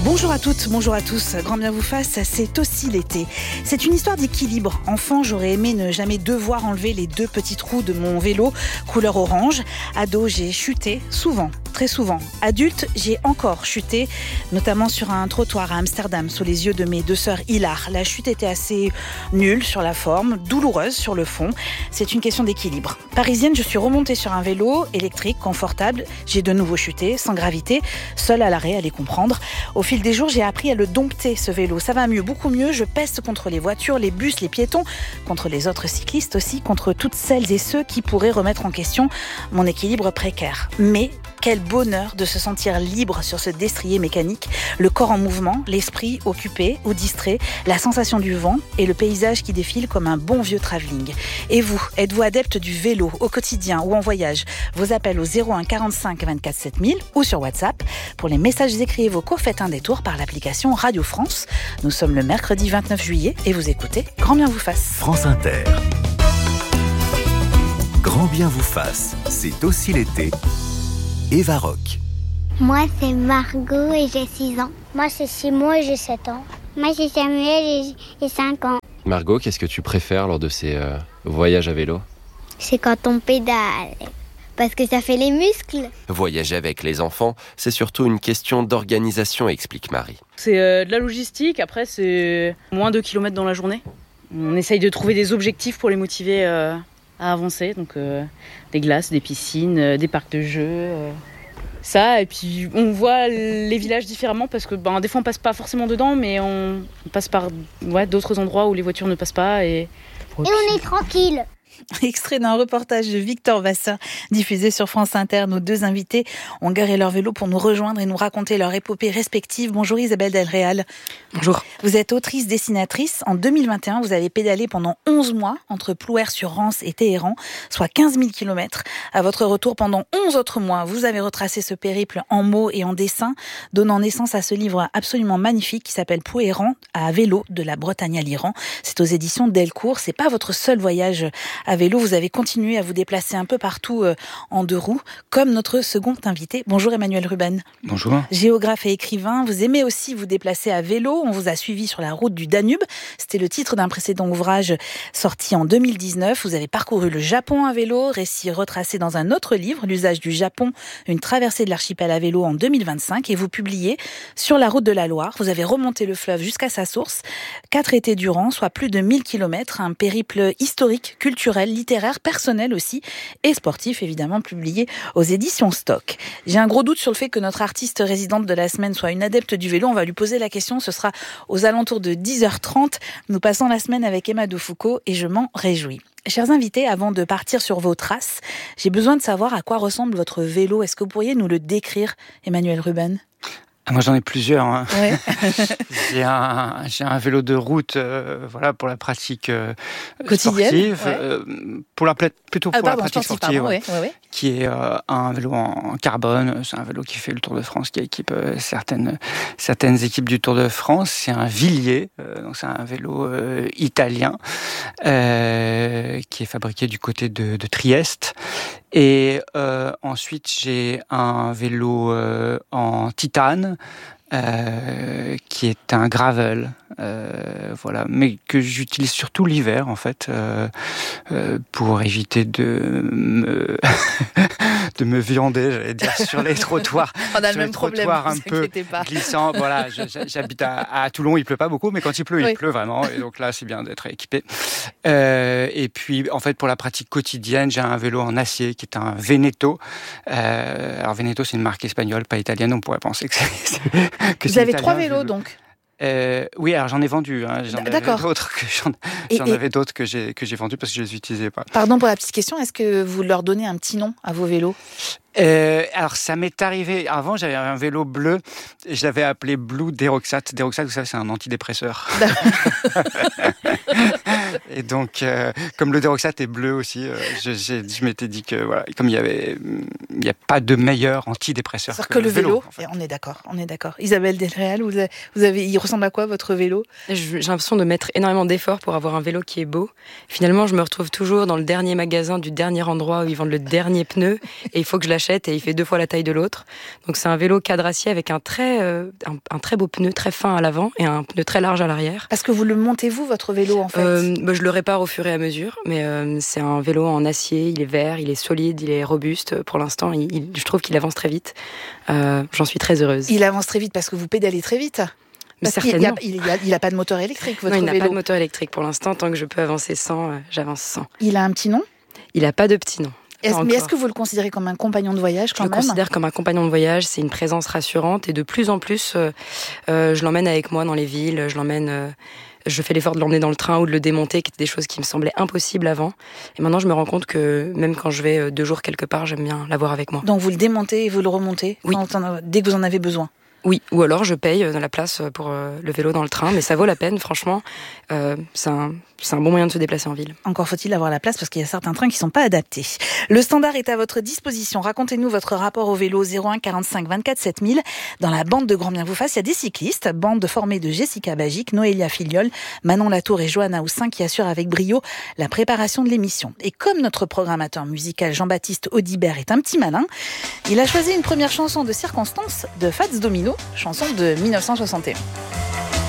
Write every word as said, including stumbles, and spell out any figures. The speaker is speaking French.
Bonjour à toutes, bonjour à tous, grand bien vous fasse, c'est aussi l'été. C'est une histoire d'équilibre. Enfant, j'aurais aimé ne jamais devoir enlever les deux petites roues de mon vélo couleur orange. Ado, j'ai chuté, souvent, très souvent. Adulte, j'ai encore chuté, notamment sur un trottoir à Amsterdam, sous les yeux de mes deux sœurs Hilar. La chute était assez nulle sur la forme, douloureuse sur le fond. C'est une question d'équilibre. Parisienne, je suis remontée sur un vélo électrique, confortable. J'ai de nouveau chuté, sans gravité, seule à l'arrêt à les comprendre. Au fil des jours, j'ai appris à le dompter, ce vélo. Ça va mieux, beaucoup mieux. Je peste contre les voitures, les bus, les piétons, contre les autres cyclistes aussi, contre toutes celles et ceux qui pourraient remettre en question mon équilibre précaire. Mais quel bonheur de se sentir libre sur ce destrier mécanique, le corps en mouvement, l'esprit occupé ou distrait, la sensation du vent et le paysage qui défile comme un bon vieux travelling. Et vous, êtes-vous adepte du vélo au quotidien ou en voyage? Vos appels au zéro un quarante-cinq vingt-quatre sept mille ou sur WhatsApp. Pour les messages écrits et vocaux, faites un détour par l'application Radio France. Nous sommes le mercredi vingt-neuf juillet et vous écoutez Grand bien vous fasse. France Inter. Grand bien vous fasse, c'est aussi l'été. Eva Rock. Moi, c'est Margot et j'ai six ans. Moi, c'est Simon et j'ai sept ans. Moi, c'est Samuel et j'ai cinq ans. Margot, qu'est-ce que tu préfères lors de ces euh, voyages à vélo? C'est quand on pédale, parce que ça fait les muscles. Voyager avec les enfants, c'est surtout une question d'organisation, explique Marie. C'est euh, de la logistique, après c'est moins de kilomètres dans la journée. On essaye de trouver des objectifs pour les motiver euh, à avancer, donc euh, des glaces, des piscines, euh, des parcs de jeux, euh, ça, et puis on voit les villages différemment parce que ben, des fois on passe pas forcément dedans, mais on, on passe par ouais, d'autres endroits où les voitures ne passent pas. Et, et on est tranquille. Extrait d'un reportage de Victor Vasseur diffusé sur France Inter. Nos deux invités ont garé leur vélo pour nous rejoindre et nous raconter leur épopée respective. Bonjour Isabelle Del Real. Bonjour. Vous êtes autrice, dessinatrice. En deux mille vingt et un, vous avez pédalé pendant onze mois entre Plouer-sur-Rance et Téhéran, soit quinze mille kilomètres. À votre retour, pendant onze autres mois, vous avez retracé ce périple en mots et en dessins, donnant naissance à ce livre absolument magnifique qui s'appelle Plouer à vélo de la Bretagne à l'Iran. C'est aux éditions Delcourt. C'est pas votre seul voyage à vélo, vous avez continué à vous déplacer un peu partout euh, en deux roues, comme notre second invité. Bonjour Emmanuel Ruben. Bonjour. Géographe et écrivain, vous aimez aussi vous déplacer à vélo. On vous a suivi sur la route du Danube. C'était le titre d'un précédent ouvrage sorti en deux mille dix-neuf. Vous avez parcouru le Japon à vélo, récit retracé dans un autre livre, L'usage du Japon, une traversée de l'archipel à vélo en deux mille vingt-cinq. Et vous publiez Sur la route de la Loire. Vous avez remonté le fleuve jusqu'à sa source, quatre étés durant, soit plus de mille kilomètres, un périple historique, culturel, littéraire, personnel aussi, et sportif, évidemment, publié aux éditions Stock. J'ai un gros doute sur le fait que notre artiste résidente de la semaine soit une adepte du vélo. On va lui poser la question. Ce sera aux alentours de dix heures trente. Nous passons la semaine avec Emma Defoucault et je m'en réjouis. Chers invités, avant de partir sur vos traces, j'ai besoin de savoir à quoi ressemble votre vélo. Est-ce que vous pourriez nous le décrire, Emmanuel Ruben ? Moi, j'en ai plusieurs. Hein. Ouais. j'ai, un, j'ai un vélo de route, euh, voilà, pour la pratique euh, quotidienne, sportive, ouais. euh, pour la plutôt pour ah, pardon, la pratique sportive, sportive, pardon, ouais, ouais, ouais, ouais. qui est euh, un vélo en carbone. C'est un vélo qui fait le Tour de France, qui équipe euh, certaines certaines équipes du Tour de France. C'est un Villiers, euh, donc c'est un vélo euh, italien euh, qui est fabriqué du côté de, de Trieste. Et euh, ensuite, j'ai un vélo euh, en titane, euh, qui est un gravel, euh, voilà, mais que j'utilise surtout l'hiver en fait, euh, euh, pour éviter de me de me viander, j'allais dire, sur les trottoirs. On a sur le même les problème, trottoirs un vous peu inquiétez pas. glissants. Voilà, j'habite à, à Toulon, il pleut pas beaucoup, mais quand il pleut, oui. il pleut vraiment, et donc là, c'est bien d'être équipé. Euh, et puis, en fait, pour la pratique quotidienne, j'ai un vélo en acier qui est un Veneto. Euh, alors Veneto, c'est une marque espagnole, pas italienne. On pourrait penser que c'est. Que Vous c'est avez italien, trois vélos donc. Euh, oui, alors j'en ai vendu. Hein. J'en D'accord. avais d'autres que j'en, et, j'en et... avais d'autres que j'ai que j'ai vendus parce que je les utilisais pas. Pardon pour la petite question. Est-ce que vous leur donnez un petit nom à vos vélos? Euh, alors ça m'est arrivé. Avant, j'avais un vélo bleu. Et je l'avais appelé Blue Deroxate. Deroxate, vous savez, c'est un antidépresseur. Et donc, euh, comme le déroxate est bleu aussi, euh, je, j'ai, je m'étais dit que, voilà, comme il y avait, il n'y a pas de meilleur antidépresseur que, que le vélo. vélo en fait. Et on est d'accord, on est d'accord. Isabelle Delréal, vous avez, vous avez, il ressemble à quoi votre vélo ? J'ai l'impression de mettre énormément d'efforts pour avoir un vélo qui est beau. Finalement, je me retrouve toujours dans le dernier magasin du dernier endroit où ils vendent le dernier pneu et il faut que je l'achète et il fait deux fois la taille de l'autre. Donc c'est un vélo cadre acier avec un très, euh, un, un très beau pneu très fin à l'avant et un pneu très large à l'arrière. Parce que vous le montez vous votre vélo en fait ? euh, bah, Je le répare au fur et à mesure, mais euh, c'est un vélo en acier, il est vert, il est solide, il est robuste. Pour l'instant, il, il, je trouve qu'il avance très vite. Euh, j'en suis très heureuse. Il avance très vite parce que vous pédalez très vite ? Parce Certainement. qu'il n'a il, il a pas de moteur électrique, votre non, il n'a vélo. pas de moteur électrique pour l'instant. Tant que je peux avancer sans, euh, j'avance sans. Il a un petit nom ? Il n'a pas de petit nom. Est-ce, mais est-ce que vous le considérez comme un compagnon de voyage quand je même ? Je le considère comme un compagnon de voyage. C'est une présence rassurante et de plus en plus, euh, euh, je l'emmène avec moi dans les villes. Je l'emmène. Euh, je fais l'effort de l'emmener dans le train ou de le démonter, qui étaient des choses qui me semblaient impossibles avant. Et maintenant, je me rends compte que même quand je vais deux jours quelque part, j'aime bien l'avoir avec moi. Donc vous le démontez et vous le remontez ? Oui. Quand, dès que vous en avez besoin ? Oui, ou alors je paye la place pour le vélo dans le train, mais ça vaut la peine, franchement. Euh, c'est un, c'est un bon moyen de se déplacer en ville. Encore faut-il avoir la place parce qu'il y a certains trains qui ne sont pas adaptés. Le standard est à votre disposition. Racontez-nous votre rapport au vélo zéro un quarante-cinq vingt-quatre sept mille. Dans la bande de Grand Bien vous fasse, il y a des cyclistes, bande formée de Jessica Bagic, Noélia Filiol, Manon Latour et Johanna Houssin qui assurent avec brio la préparation de l'émission. Et comme notre programmateur musical Jean-Baptiste Audibert est un petit malin, il a choisi une première chanson de circonstance de Fats Domino, chanson de mille neuf cent soixante et un.